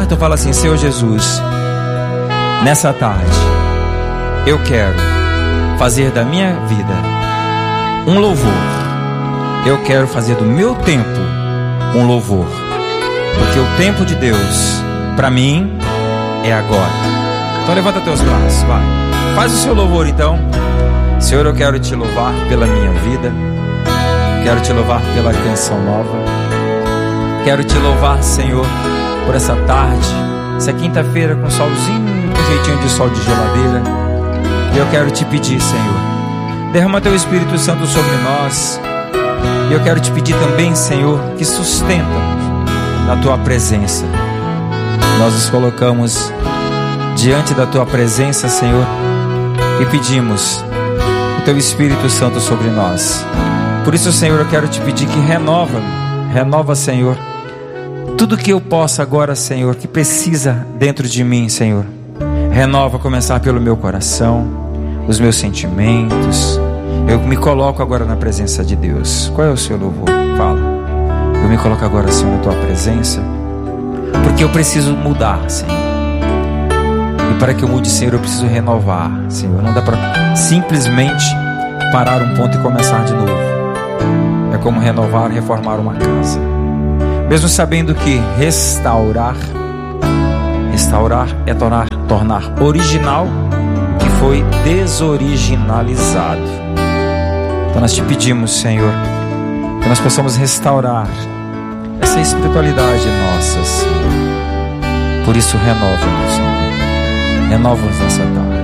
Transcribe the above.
tu fala assim: Senhor Jesus, nessa tarde eu quero fazer da minha vida um louvor. Eu quero fazer do meu tempo um louvor, porque o tempo de Deus para mim é agora. Então levanta teus braços, vai. Faz o seu louvor então. Senhor, eu quero te louvar pela minha vida. Quero te louvar pela canção nova. Quero te louvar, Senhor, por essa tarde, essa quinta-feira com solzinho, com jeitinho de sol de geladeira. E eu quero te pedir, Senhor, derrama teu Espírito Santo sobre nós. E eu quero te pedir também, Senhor, que sustenta-nos na tua presença. Nós nos colocamos diante da tua presença, Senhor, e pedimos o teu Espírito Santo sobre nós. Por isso, Senhor, eu quero te pedir que renova, Senhor, tudo que eu possa agora, Senhor, que precisa dentro de mim, Senhor. Renova, a começar pelo meu coração, os meus sentimentos. Eu me coloco agora na presença de Deus. Qual é o seu louvor? Fala. Eu me coloco agora, Senhor, na tua presença, porque eu preciso mudar, Senhor. E para que eu mude, Senhor, eu preciso renovar, Senhor. Não dá para simplesmente parar um ponto e começar de novo. É como renovar, reformar uma casa. Mesmo sabendo que restaurar é tornar original o que foi desoriginalizado. Então nós te pedimos, Senhor, que nós possamos restaurar essa espiritualidade nossa, Senhor. Por isso renova-nos, Senhor. Renova-nos nessa tarde.